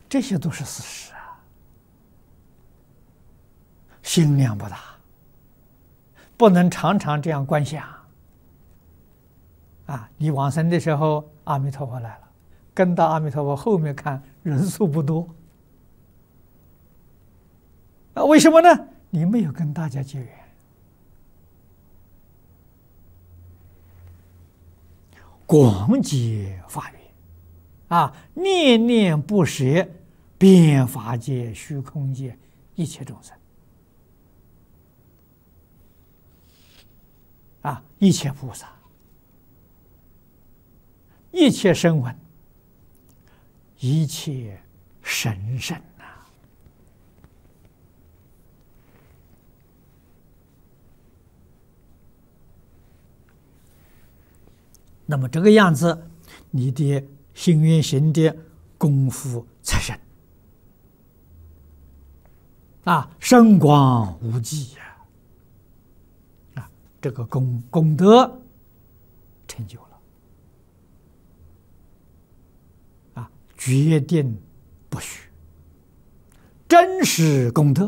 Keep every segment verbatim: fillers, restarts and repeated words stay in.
这些都是事实啊，心量不大，不能常常这样观想啊。你往生的时候，阿弥陀佛来了，跟到阿弥陀佛后面看，人数不多啊。为什么呢？你没有跟大家结缘。广结法缘啊，念念不舍，遍法界、虚空界一切众生啊，一切菩萨，一切声闻，一切神圣啊。那么这个样子，你的心愿行的功夫才深啊，深广无际呀！啊，这个功功德成就了啊，决定不虚，真实功德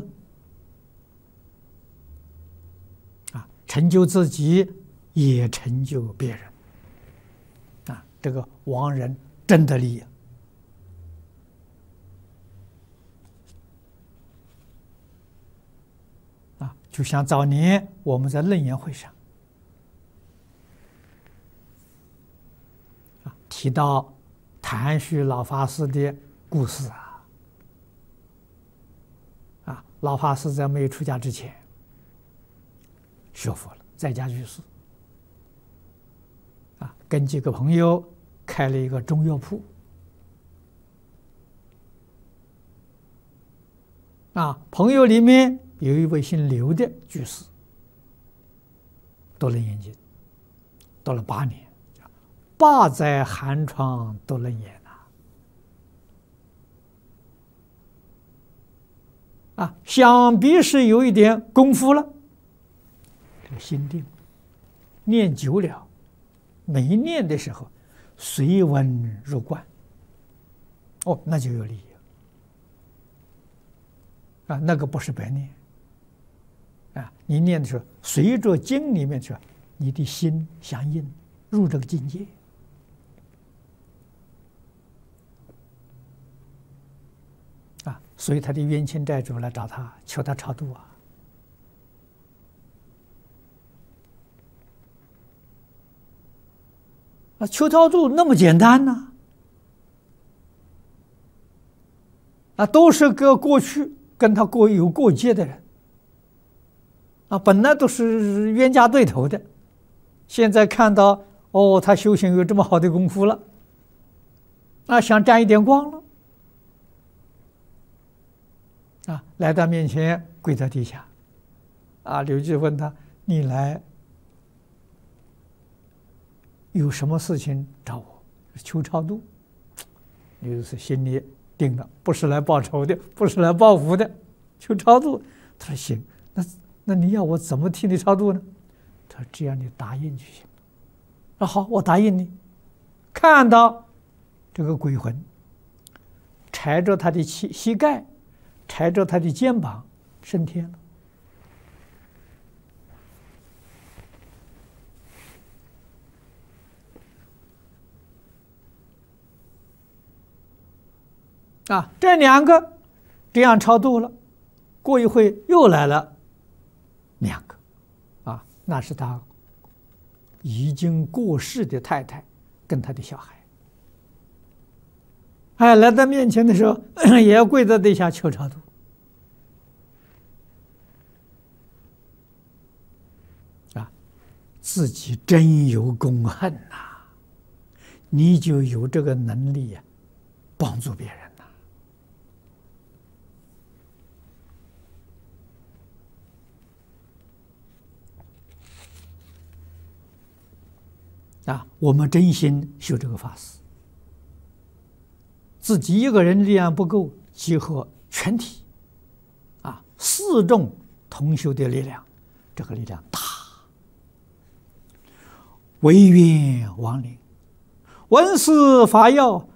啊，成就自己，也成就别人。这个亡人真的利益啊，就像早年我们在楞严会上啊提到谭旭老法师的故事啊，啊，老法师在没有出家之前学佛了，在家居士啊，跟几个朋友开了一个中药铺啊，朋友里面有一位姓刘的居士，读楞严经，读了八年，八载寒窗读楞严啊，啊，想必是有一点功夫了，这个心定，念久了，没念的时候，随文入观，哦，那就有利益啊！那个不是白念啊！你念的时候，随着经里面去，你的心相应，入这个境界啊！所以他的冤亲债主来找他，求他超度啊！啊，求超度那么简单呢？啊，都是个过去跟他过有过节的人，啊，本来都是冤家对头的，现在看到哦，他修行有这么好的功夫了，啊，想沾一点光了，啊，来到面前跪在地下，啊，刘居问他：“你来有什么事情找我？求超度。”刘居士心里定了，不是来报仇的，不是来报复的，求超度。他说：“行，那那你要我怎么替你超度呢？”他说：“只要你答应就行。”啊，好，我答应你。看到这个鬼魂踩着他的膝膝盖，踩着他的肩膀，升天了。啊，这两个这样超度了，过一会又来了两个，啊，那是他已经过世的太太跟他的小孩，哎，来到面前的时候也要跪在地下求超度。啊，自己真有功恨呐、啊，你就有这个能力呀、啊，帮助别人。啊，我们真心修这个法事，自己一个人力量不够，集合全体，啊，四众同修的力量，这个力量大。唯愿亡灵闻思发药，